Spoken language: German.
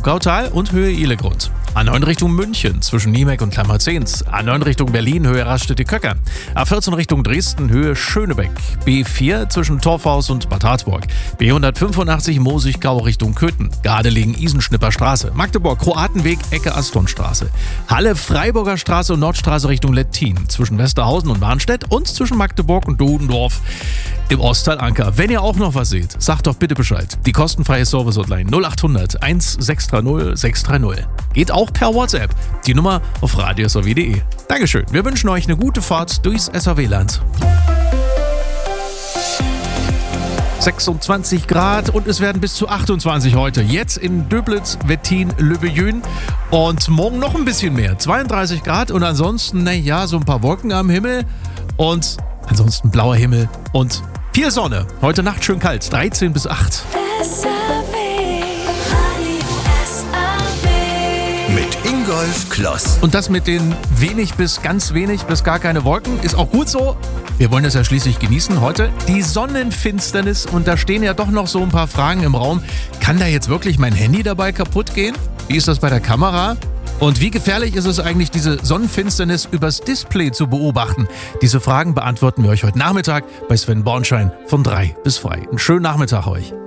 Gautal und Höhe Ihlegrund. A9 Richtung München zwischen Niemek und Klammer-10. A9 Richtung Berlin, Höhe Raststätte-Köcker. A14 Richtung Dresden, Höhe Schönebeck. B4 zwischen Torfhaus und Bad Harzburg. B185 Mosigau Richtung Köthen. Gardelegen-Isenschnipper Straße. Magdeburg, Kroatenweg, Ecke Astonstraße. Halle, Freiburger Straße und Nordstraße Richtung Lettin. Zwischen Westerhausen und Warnstedt und zwischen Magdeburg und Dudendorf im Ostteil Anker. Wenn ihr auch noch was seht, sagt doch bitte Bescheid. Die kostenfreie Service-Hotline 0800 1630 630. Geht auch per WhatsApp. Die Nummer auf radiosw.de. Dankeschön. Wir wünschen euch eine gute Fahrt durchs SAW-Land. 26 Grad und es werden bis zu 28 heute. Jetzt in Döblitz, Wettin, Lübbejün und morgen noch ein bisschen mehr. 32 Grad und ansonsten, so ein paar Wolken am Himmel und ansonsten blauer Himmel und viel Sonne. Heute Nacht schön kalt, 13 bis 8. Mit Ingolf Kloss. Und das mit den wenig bis ganz wenig bis gar keine Wolken ist auch gut so. Wir wollen es ja schließlich genießen heute. Die Sonnenfinsternis und da stehen ja doch noch so ein paar Fragen im Raum. Kann da jetzt wirklich mein Handy dabei kaputt gehen? Wie ist das bei der Kamera? Und wie gefährlich ist es eigentlich, diese Sonnenfinsternis übers Display zu beobachten? Diese Fragen beantworten wir euch heute Nachmittag bei Sven Bornschein von 3 bis frei. Einen schönen Nachmittag euch.